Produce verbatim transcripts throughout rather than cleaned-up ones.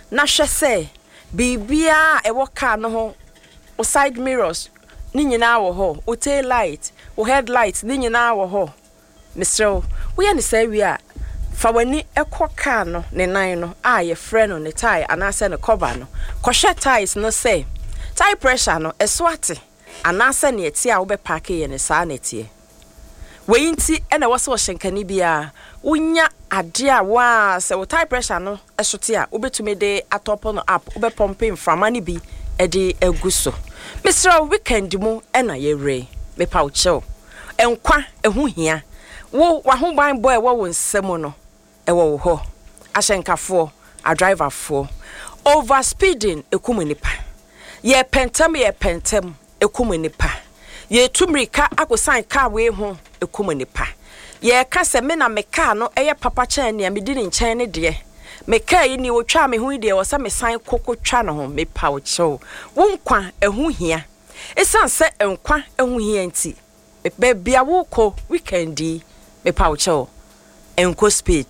na hwe se bibia e wo car no ho o side mirrors ni nyina wo ho o tail light o headlights ni nyina wo ho misrew wo ye ne sa wi a fa wani ekọ car no ne nan no a ye frɛ no ne tire anase ne cover no kɔhwɛ tires no say tire pressure no eso ate anase ne eti a wo be park ye ne saa ne tie we nti ena wo se wo hyenkani bia unya ade a wa se wo tire pressure no esote a wo betumi de atop no up wo be pumping frama ne bi e de aguso Mister Weekend mu ena ye re me pa wo chew enkwa ehu hia wo wa ho ban boy wo wo nsem no e wo wo ho ahyenkafo a driver fo over speeding ekum nipa ye pentem ye pentem ekum nipa ye tumrika akosan car we ho ekum nipa ye ka se me na me car no eye papa chan ne me di ne nchen ne de me car yi ni wo twa me hu de wo se me san koko twa no ho me pa wo chew wo nkwa ehu hia esan se enkwa ehu hia nti me bia wo ko weekendi me pa wo chew enko speed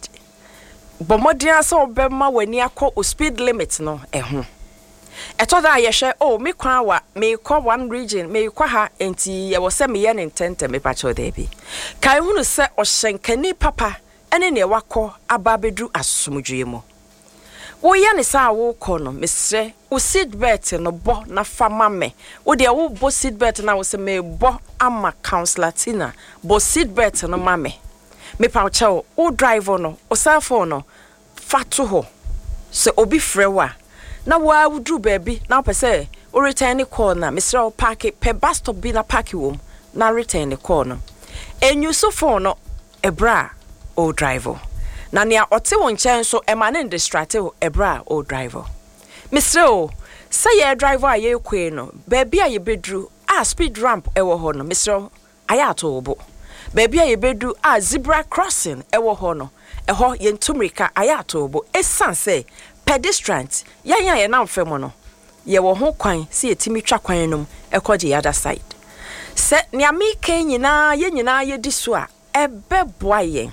bomodin asa obema wani akọ o speed limit no eho eto da ye hwe oh me kwan wa me kọ one region me kọ ha enti ye wo se me ye ne ntente me pa chew da bi kai hunu se o hyenkani papa ene ne wakọ ababedu asomdwe mu wo ye ne sa wo kọ no mesre o seat belt no bo na fama me wo de wo bo seat belt na wo se me bo ama counselor tina bo seat belt no ma me me pa chew o driver no o cell phone no fatu ho se obi frewa na wa wudru baby na pese o return call na mesre o park pe bus stop bi na park wom na return call no enyu so phone no ebra o driver na ne ote won chen so e ma ne distracted ebra o driver mesre o say ye driver aye kwe no baby aye bedru a speed ramp e wo ho no mesre aya to obo baby aye bedu a zebra crossing e wo ho no e ho ye ntumrika aya to obo esan say pedestrians yan yan ye na mfem no ye wo ho kwan se yetimi twa kwan no e koje other side se ne amike nyina ye nyina ye diso a ebeboa ye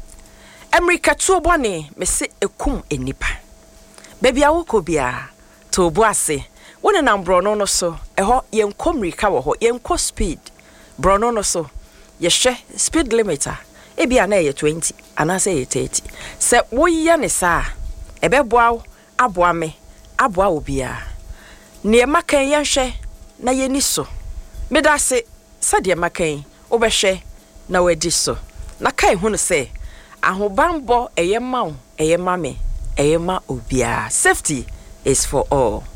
America to bone me se ekum enipa baby awoko bia to obo ase wona na mbro no so e ho ye nkomrika wo ho ye nko speed bro no no so ye hwe speed limiter e bia na ye twenty anase ye thirty se wo ye ne sa ebeboa aboa me aboa obia ne makan ye hwe na ye ni so me da se sade makan wo be hwe na wadi so na kai hu no se ahobambo eye ma wo eye ma me eye ma obia safety is for all.